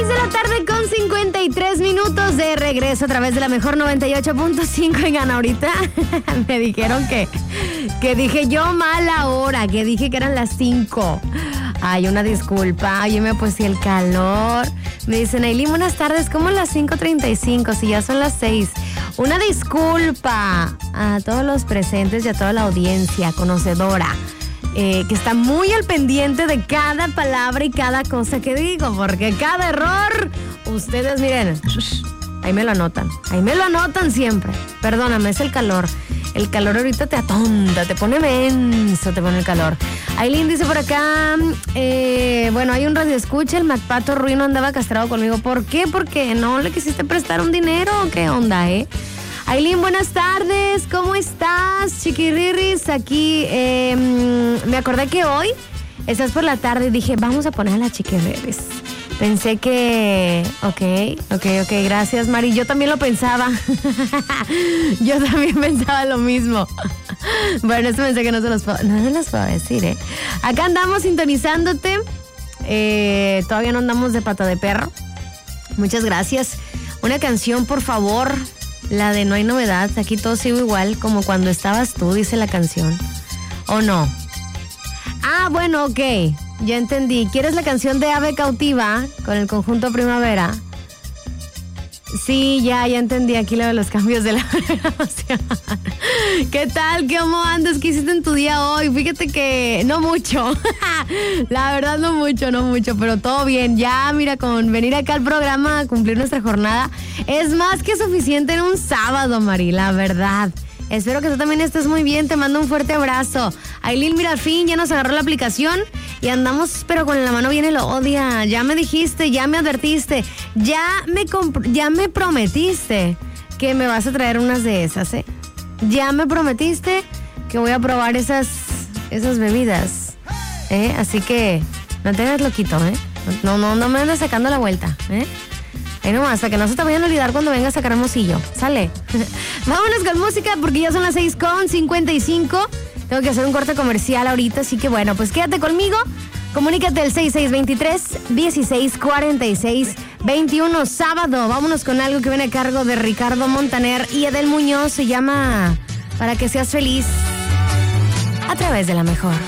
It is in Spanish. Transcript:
6 de la tarde con 53 minutos de regreso a través de la mejor 98.5. Oigan, ahorita me dijeron que dije yo mala hora, que dije que eran las 5. Ay, una disculpa. Oye, pues si el calor. Me dicen, Ailín, buenas tardes, ¿cómo las 5:35? Si ya son las 6. Una disculpa a todos los presentes y a toda la audiencia conocedora. Que está muy al pendiente de cada palabra y cada cosa que digo, porque cada error, ustedes miren, ahí me lo anotan siempre. Perdóname, es el calor. El calor ahorita te atonta, te pone menso, te pone el calor. Ailín dice por acá, bueno, hay un radioescucha, el MacPato Ruino andaba castrado conmigo. ¿Por qué? Porque no le quisiste prestar un dinero, ¿qué onda, Ailín, buenas tardes, ¿cómo estás? Chiquirriris, aquí, me acordé que hoy estás por la tarde y dije, vamos a poner a la Chiquirriris. Pensé que, ok, gracias, Mari, yo también lo pensaba. Yo también pensaba lo mismo. Bueno, este mensaje no se los puedo decir, Acá andamos sintonizándote, todavía no andamos de pata de perro. Muchas gracias. Una canción, por favor. La de No hay novedad, aquí todo sigue igual como cuando estabas tú, dice la canción. ¿O no? Ah, bueno, ok, ya entendí. ¿Quieres la canción de Ave Cautiva con el conjunto Primavera? Sí, ya entendí aquí lo de los cambios de la programación. ¿Qué tal? ¿Cómo andas? ¿Qué hiciste en tu día hoy? Fíjate que no mucho. La verdad no mucho, pero todo bien. Ya, mira, con venir acá al programa a cumplir nuestra jornada es más que suficiente en un sábado, Mari, la verdad. Espero que tú también estés muy bien, te mando un fuerte abrazo. Ailín, mira, al fin ya nos agarró la aplicación y andamos, pero con la mano bien el odia. Ya me dijiste, ya me advertiste, ya me prometiste que me vas a traer unas de esas, Ya me prometiste que voy a probar esas bebidas, Así que no te hagas loquito, No me andes sacando la vuelta, Ahí nomás, hasta que no se te vayan a olvidar cuando vengas a sacar Hermosillo. Sale. Vámonos con música porque ya son las 6:55. Tengo que hacer un corte comercial ahorita, así que bueno, pues quédate conmigo. Comunícate al 6623-1646-21 sábado. Vámonos con algo que viene a cargo de Ricardo Montaner y Edel Muñoz. Se llama Para que seas feliz a través de la mejor.